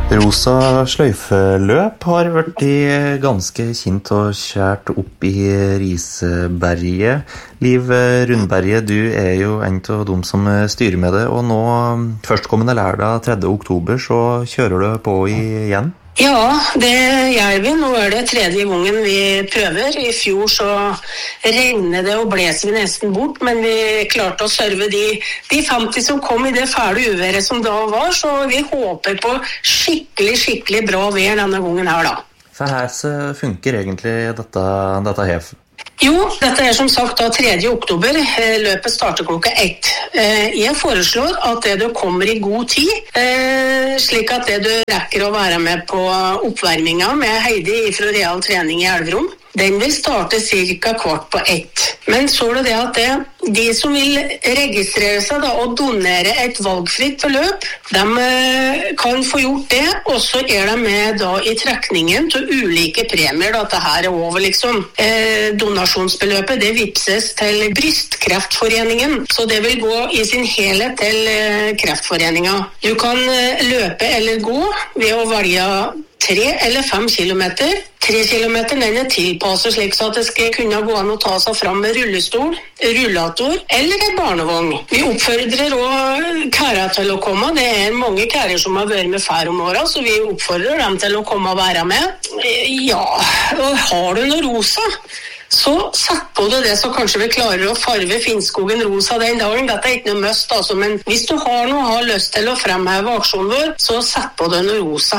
Rosa sløyfeløp har vært ganske kjent og kjært opp i Riseberget. Liv Rundberget, du jo en av dem som styrer med det, og nå førstkommende lørdag 3. oktober så kjører du på igjen. Ja, det gjør vi. Nå det tredje gangen vi prøver. I fjor så regnet det og bles vi nesten bort, men vi klarte å serve de 50 som kom i det fæle uværet som da var, så vi håper på skikkelig bra vær denne gangen her da. For hvordan funker egentlig dette her? Jo, dette som sagt da 3. oktober, løpet starter klokka 1. Jeg foreslår at du kommer i god tid, slik at du rekker å være med på oppvarminga med Heidi fra Real Trening i Elverum. Den vil starte cirka 1:15. Men så det at de som vil registrere seg da, og donere et valgfritt beløp, de kan få gjort det, og så de med da i trekningen til ulike premier. Da. Dette her over liksom. Donasjonsbeløpet det vipses til Brystkreftforeningen, så det vil gå i sin helhet til Kreftforeningen. Du kan løpe eller gå ved å velge 3 eller 5 kilometer. 3 kilometer den tilpasset slik så at det skal kunne gå an å ta seg fram med rullestol, rullator eller en barnevogn. Vi oppfordrer også kærer til å komme. Det mange kærer som har vært med før om året, så vi oppfordrer dem til å komme og være med. Ja, og har du noe rosa? Så sett på det så kanskje vi klarer å farve Finnskogen rosa den dagen. Dette ikke noe must, altså, men hvis du har lyst til å fremheve aksjonen vår, så sett på det noe rosa.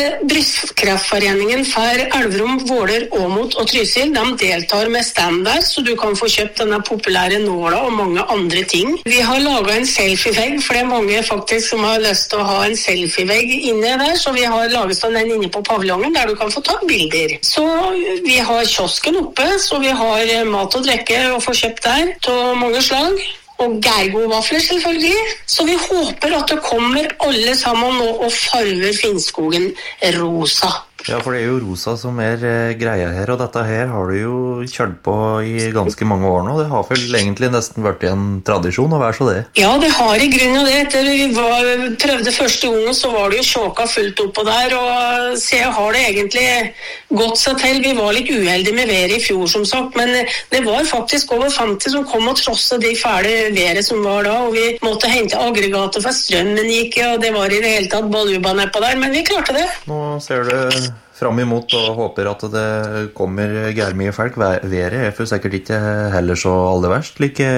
Brystkreftforeningen for Elverum, Våler, Åmot og Trysil, de deltar med stand der, så du kan få kjøpt denne populære nåla og mange andre ting. Vi har laget en selfievegg, for det mange faktisk som har lyst til å ha en selfievegg inne der, så vi har laget den inne på paviljongen der du kan få ta bilder. Så vi har kiosken oppe, så vi har mat og drikke å få kjøpt der, til mange slag. Og gærgod-vafler selvfølgelig. Så vi håper at det kommer alle sammen nå og farver Finnskogen rosa. Ja, for det jo rosa som greia her, og dette her har du jo kjørt på i ganske mange år nå. Det har vel egentlig nesten vært en tradisjon å være så det. Ja, det har i grunnen det. Etter vi prøvde første gangen, så var det jo sjåka fullt oppå der, og se, har det egentlig gått seg til. Vi var litt uheldige med været i fjor, som sagt, men det var faktisk over 50 som kom og trosset de fæle været som var da, og vi måtte hente aggregater for strømmen gikk, og det var i det hele tatt baluba nedpå der, men vi klarte det. Nå ser du fram imot og håper at det kommer gærmye folk. Været for sikkert ikke heller så aller verst,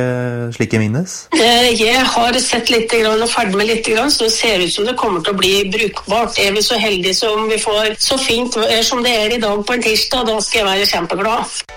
slike minnes. Jeg har sett litt og ferdig med litt, så det ser ut som det kommer til å bli brukbart. Vi så heldige som vi får så fint som det i dag på en tirsdag, da skal jeg være kjempeglad.